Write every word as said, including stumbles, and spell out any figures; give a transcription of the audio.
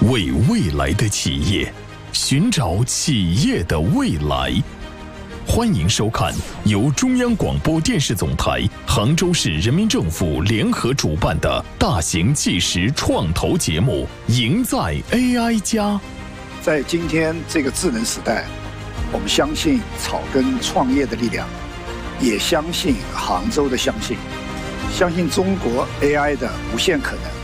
为未来的企业，寻找企业的未来。欢迎收看由中央广播电视总台、杭州市人民政府联合主办的大型纪实创投节目《赢在 A I 家》。 在今天这个智能时代，我们相信草根创业的力量，也相信杭州的相信，相信中国 A I 的无限可能。